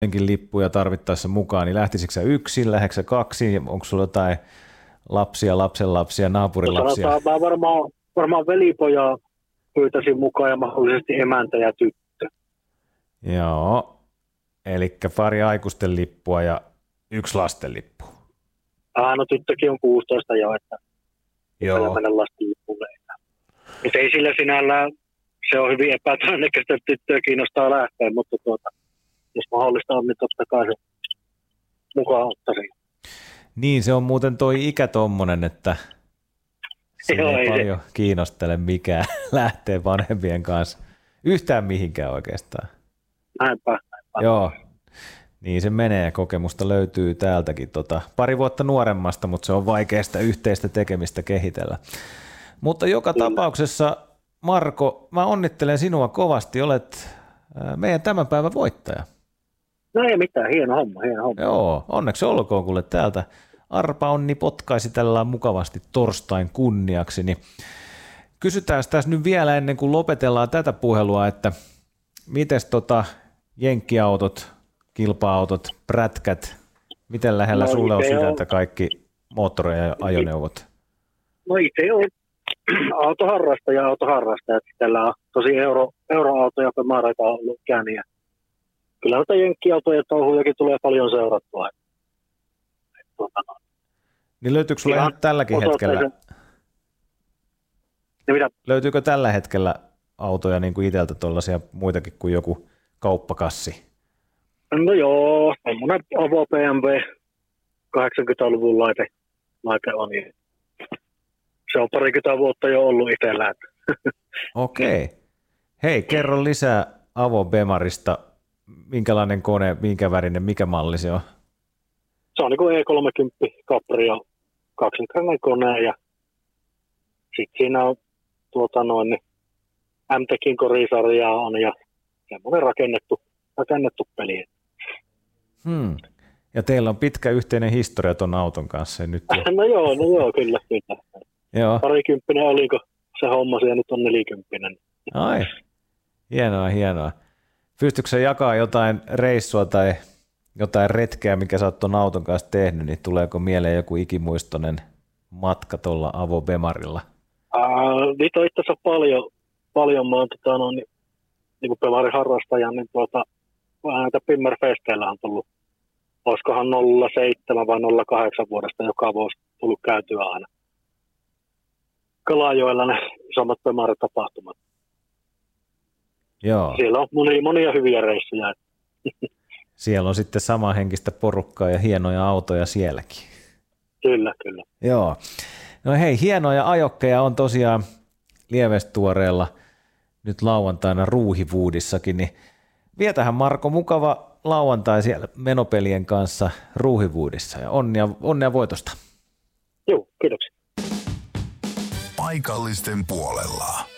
lippuja tarvittaessa mukaan, niin lähtisikö sä yksin, lähdetkö sä kaksi, onko sulla jotain lapsia, lapsenlapsia, naapurilapsia? No sanotaan, mä varmaan velipojaa pyytäisin mukaan ja mahdollisesti emäntä ja tyttö. Joo, eli pari aikuisten lippua ja yksi lasten lippu. No tyttökin on 16 jo, että Joo. mennä lasten lippulle. Mutta ei sillä sinällään, se on hyvin epätodennäköistä, että tyttöä kiinnostaa lähteä, mutta jos mahdollista on, niin totta kai se mukaan ottaisin. Niin, se on muuten toi ikä tommonen, että siinä ei paljon kiinnostele mikään lähtee vanhempien kanssa yhtään mihinkään oikeastaan. Näinpä. Joo, niin se menee. Kokemusta löytyy täältäkin pari vuotta nuoremmasta, mutta se on vaikea sitä yhteistä tekemistä kehitellä. Mutta joka tapauksessa, Marko, mä onnittelen sinua kovasti. Olet meidän tämän päivän voittaja. No ei mitään, hieno homma. Joo, onneksi olkoon, kuule täältä Arpa Onni potkaisi tällä mukavasti torstain kunniaksi. Niin kysytään tässä nyt vielä ennen kuin lopetellaan tätä puhelua, että mites jenkkiautot, kilpa-autot, prätkät, miten lähellä sulle on sydäntä kaikki moottori- ja ajoneuvot? No itse on autoharrastaja. Tällä on tosi euroautoja Bemareita on ollut kääniä. Kyllä noita jenkkiautoja touhujakin tulee paljon seurattua. Niin löytyykö sulla ihan tälläkin hetkellä? Löytyykö tällä hetkellä autoja niin kuin itseltä tuollaisia muitakin kuin joku kauppakassi? No joo, semmoinen Avo BMW 80-luvun laite on. Se on parikymmentä vuotta jo ollut itsellä. Okei. Hei, kerro lisää Avo Bemarista. Minkälainen kone, minkä värinen, mikä malli se on? Se on niin kuin E30 Caprio kaksinkertainen kone ja sitten siinä on MTEKin korisarjaa on ja semmoinen rakennettu peli. Ja teillä on pitkä yhteinen historia ton auton kanssa. Nyt no joo, kyllä. Joo. Parikymppinen oliko se homma ja nyt on 40. Ai, hienoa. Pystytkö sä jakaa jotain reissua tai jotain retkeä, mikä sä oot ton auton kanssa tehnyt, niin tuleeko mieleen joku ikimuistoinen matka tuolla Avo Bemarilla? Niitä on itse asiassa paljon. Mä oon niin kuin Bemarin harrastaja, niin näitä Pimmerfesteillä on tullut, olisikohan 07 vai 08 vuodesta joka vuosi tullut käytyä aina. Kalajoella ne samat Bemarin-tapahtumat. Joo. Siellä on monia hyviä reissuja. Siellä on sitten samanhenkistä porukkaa ja hienoja autoja sielläkin. Kyllä. Joo. No hei, hienoja ajokkeja on tosiaan Lievestuoreella nyt lauantaina Ruuhivuudissakin, niin vietähän Marko mukava lauantai siellä menopelien kanssa Ruuhivuudissa ja onnea voitosta. Joo, kiitoksia. Paikallisten puolella.